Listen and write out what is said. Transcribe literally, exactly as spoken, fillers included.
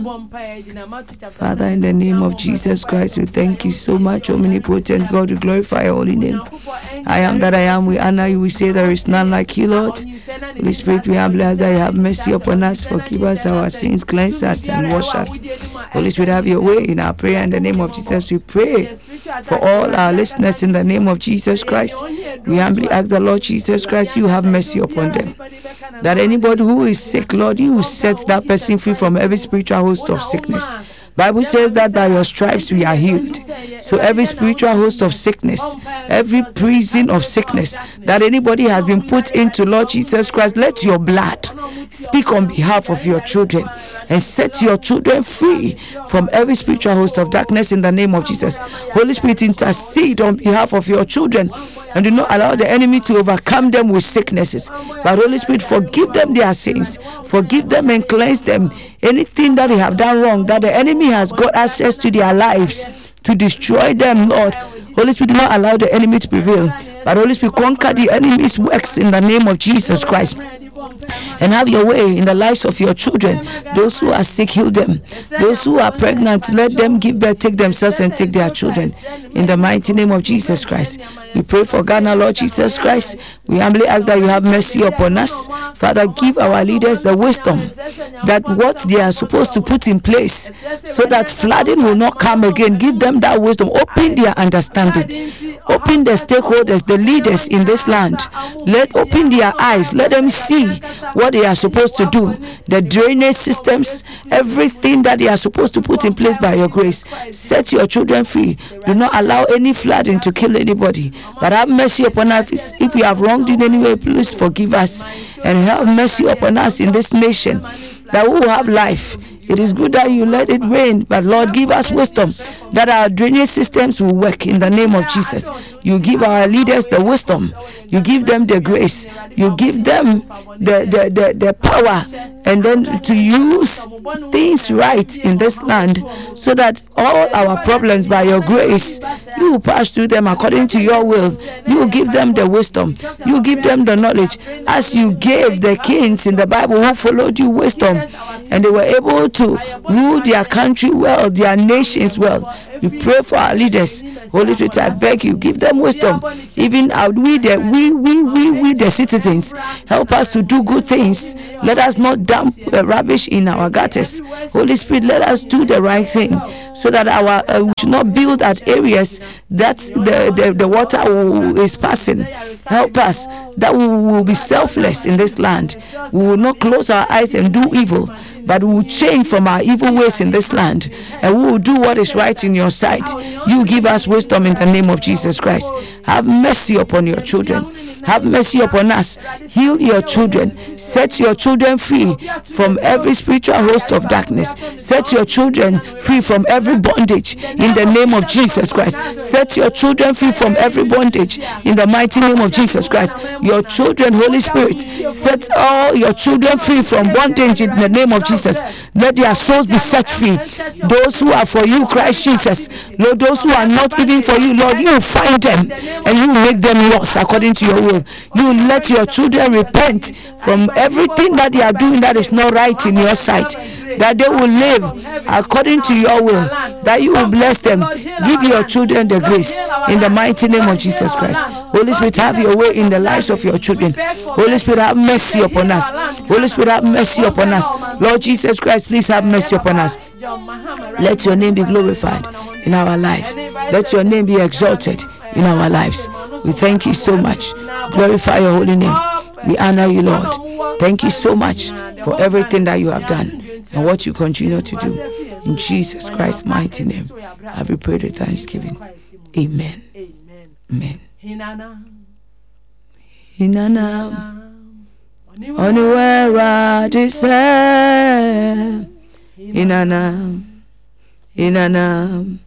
Father, in the name of Jesus Christ, we thank you so much, omnipotent God. We glorify your holy name. I am that I am. We honor you. We say there is none like you, Lord. Holy Spirit, we humbly ask that you have mercy upon us, forgive us our sins, cleanse us, and wash us. Holy Spirit, have your way in our prayer. In the name of Jesus, we pray for all our listeners in the name of Jesus Christ. We humbly ask the Lord Jesus Christ, you have mercy upon them. That anybody who is sick, Lord, you set that person free from every spiritual host of sickness. Bible says that by your stripes we are healed. So every spiritual host of sickness, every prison of sickness that anybody has been put into, Lord Jesus Christ, let your blood speak on behalf of your children and set your children free from every spiritual host of darkness in the name of Jesus. Holy Spirit, intercede on behalf of your children and do not allow the enemy to overcome them with sicknesses. But Holy Spirit, forgive them their sins, forgive them and cleanse them. Anything that they have done wrong, that the enemy has got access to their lives to destroy them, Lord. Holy Spirit, do not allow the enemy to prevail. But Holy Spirit, conquer the enemy's works in the name of Jesus Christ. And have your way in the lives of your children. Those who are sick, heal them. Those who are pregnant, let them give birth, take themselves and take their children. In the mighty name of Jesus Christ. We pray for Ghana, Lord Jesus Christ. We humbly ask that you have mercy upon us. Father, give our leaders the wisdom that what they are supposed to put in place so that flooding will not come again. Give them that wisdom. Open their understanding. Open the stakeholders, the leaders in this land. Let open their eyes. Let them see what they are supposed to do. The drainage systems, everything that they are supposed to put in place by your grace. Set your children free. Do not allow any flooding to kill anybody. But have mercy upon us. If we have wronged in any way, please forgive us. And have mercy upon us in this nation, that we will have life. It is good that you let it rain, but Lord, give us wisdom that our drainage systems will work in the name of Jesus. You give our leaders the wisdom. You give them the grace. You give them the, the, the, the power and then to use things right in this land so that all our problems by your grace, you will pass through them according to your will. You will give them the wisdom. You give them the knowledge as you gave the kings in the Bible who followed you wisdom and they were able to to rule their country well, their nations well. We pray for our leaders. Holy Spirit, I beg you, give them wisdom. Even our, we, the, we, we, we, we, the citizens, help us to do good things. Let us not dump uh, rubbish in our gutters. Holy Spirit, let us do the right thing so that our uh, we should not build at areas that the, the, the water will, is passing. Help us that we will be selfless in this land. We will not close our eyes and do evil, but we will change from our evil ways in this land and we will do what is right in your sight. You give us wisdom in the name of Jesus Christ. Have mercy upon your children. Have mercy upon us. Heal your children. Set your children free from every spiritual host of darkness. Set your children free from every bondage in the name of Jesus Christ. Set your children free from every bondage in the mighty name of Jesus Christ. Your children, Holy Spirit, set all your children free from bondage in the name of Jesus. Let their souls be set free. Those who are for you, Christ Jesus, Lord, those who are not even for you, Lord, you find them and you make them yours according to your will. You let your children repent from everything that they are doing that is not right in your sight, that they will live according to your will, that you will bless them. Give your children the grace in the mighty name of Jesus Christ. Holy Spirit, have your way in the lives of your children. Holy Spirit, have mercy upon us. Holy Spirit, have mercy upon us. Lord Jesus Christ, please have mercy upon us. Let your name be glorified in our lives. Let your name be exalted in our lives. We thank you so much. Glorify your holy name. We honor you, Lord. Thank you so much for everything that you have done and what you continue to do. In Jesus Christ's mighty name, have we prayed with thanksgiving. Amen. Amen. Hinana Onuera Dise Hinana Hinana